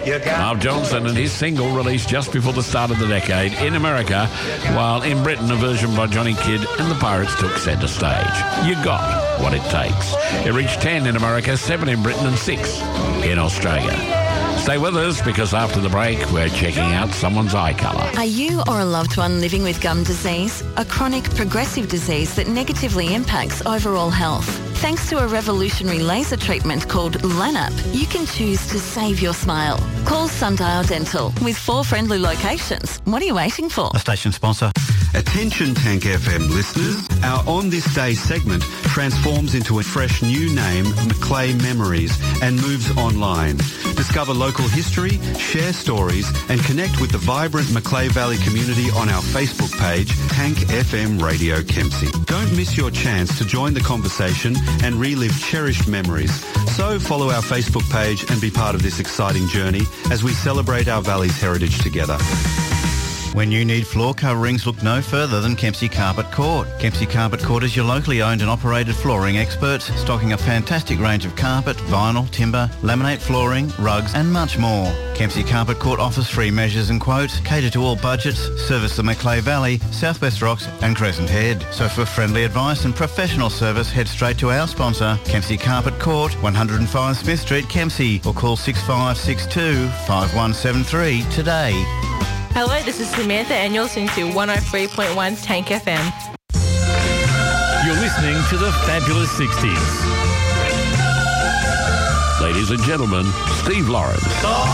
Marv Johnson and his single released just before the start of the decade in America, while in Britain a version by Johnny Kidd and the Pirates took centre stage. You Got What It Takes. It reached 10 in America, 7 in Britain and 6 in Australia. Stay with us because after the break we're checking out someone's eye colour. Are you or a loved one living with gum disease? A chronic progressive disease that negatively impacts overall health. Thanks to a revolutionary laser treatment called LANAP, you can choose to save your smile. Call Sundial Dental with 4 friendly locations. What are you waiting for? A station sponsor. Attention Tank FM listeners, our On This Day segment transforms into a fresh new name, Macleay Memories, and moves online. Discover local history, share stories, and connect with the vibrant Macleay Valley community on our Facebook page, Tank FM Radio Kempsey. Don't miss your chance to join the conversation and relive cherished memories. So follow our Facebook page and be part of this exciting journey as we celebrate our valley's heritage together. When you need floor coverings, look no further than Kempsey Carpet Court. Kempsey Carpet Court is your locally owned and operated flooring experts, stocking a fantastic range of carpet, vinyl, timber, laminate flooring, rugs and much more. Kempsey Carpet Court offers free measures and quotes, cater to all budgets, service the Macleay Valley, Southwest Rocks and Crescent Head. So for friendly advice and professional service, head straight to our sponsor, Kempsey Carpet Court, 105 Smith Street, Kempsey, or call 6562 5173 today. Hello, this is Samantha and you're listening to 103.1 Tank FM. You're listening to the Fabulous 60s. Ladies and gentlemen, Steve Lawrence.